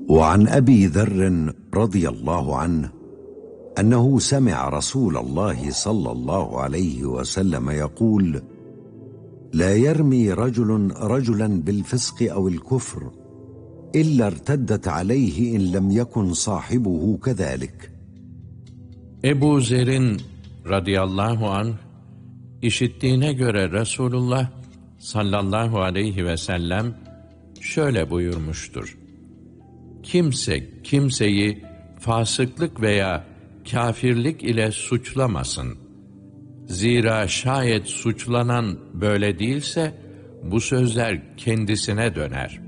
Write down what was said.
وعن أبي ذر رضي الله عنه أنه سمع رسول الله صلى الله عليه وسلم يقول: لا يرمي رجل رجلا بالفسق أو الكفر إلا ارتدت عليه إن لم يكن صاحبه كذلك. Ebu Zer'in radıyallahu anh işittiğine göre Resulullah sallallahu aleyhi ve sellem şöyle buyurmuştur: Kimse kimseyi fasıklık veya kâfirlik ile suçlamasın. Zira şayet suçlanan böyle değilse bu sözler kendisine döner.